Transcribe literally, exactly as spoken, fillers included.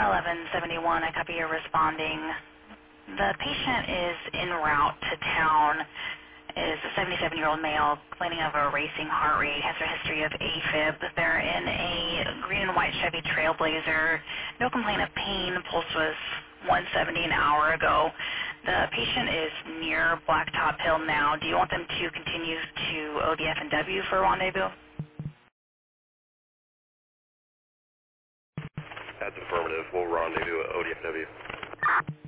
eleven seventy-one, I copy you're responding. The patient is en route to town, is a seventy-seven-year-old male complaining of a racing heart rate, has a history of AFib. They're in a green and white Chevy Trailblazer. No complaint of pain. Pulse was one seventy an hour ago. The patient is near Blacktop Hill now. Do you want them to continue to O D F and W for rendezvous? That's affirmative. We'll rendezvous at O D F W.